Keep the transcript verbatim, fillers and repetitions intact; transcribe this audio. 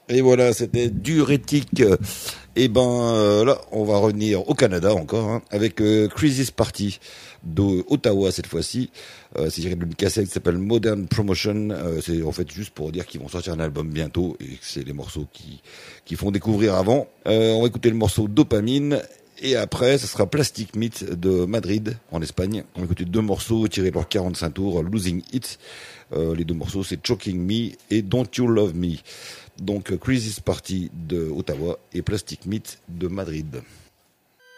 Et voilà, c'était Durétique. Et ben euh, là, on va revenir au Canada encore, hein, avec euh, Crisis Party d'Ottawa cette fois-ci. Euh, c'est tiré d'une cassette qui s'appelle Modern Promotion. Euh, c'est en fait juste pour dire qu'ils vont sortir un album bientôt et que c'est les morceaux qui qui font découvrir avant. Euh, on va écouter le morceau Dopamine. Et après, ce sera Plastic Meat de Madrid, en Espagne. On va écouter deux morceaux tirés de leurs quarante-cinq tours, Losing It. Euh, les deux morceaux, c'est Choking Me et Don't You Love Me. Donc, Crisis Party de Ottawa et Plastic Meat de Madrid.